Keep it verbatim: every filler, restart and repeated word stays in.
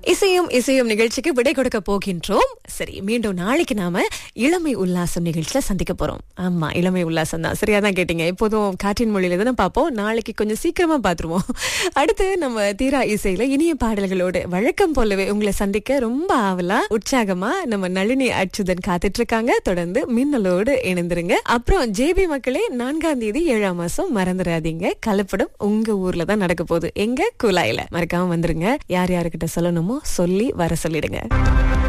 இசையும் இசையும் நிகழ்ச்சிக்கு விடை கொடுக்க போகின்றோம். சரி, மீண்டும் நாளைக்கு நாம இளமை உல்லாசம் நிகழ்ச்சியில சந்திக்க போறோம். ஆமா, இளமை உல்லாசம் தான், சரியாதான் கேட்டீங்க. எப்போதும் காற்றின் மொழியில தானே பார்ப்போம். நாளைக்கு கொஞ்சம் சீக்கிரமா பாத்துருவோம். அடுத்து நம்ம தீரா இசையில இனிய பாடல்களோடு வழக்கம் போலவே உங்களை சந்திக்க ரொம்ப ஆவலா உற்சாகமா நம்ம நளினி அச்சுதன் காத்துட்டு இருக்காங்க. தொடர்ந்து மின்னலோடு இணைந்துருங்க. அப்புறம் ஜேபி மக்களே, நான்காம் தேதி ஏழாம் மாசம் மறந்துடாதீங்க, கலப்படம் உங்க ஊர்ல தான் நடக்க போகுது. எங்க குழாயில மறக்காம வந்துருங்க. யார் யாருக்கிட்ட சொல்லணுமோ சொல்லி வர சொல்லிடுங்க.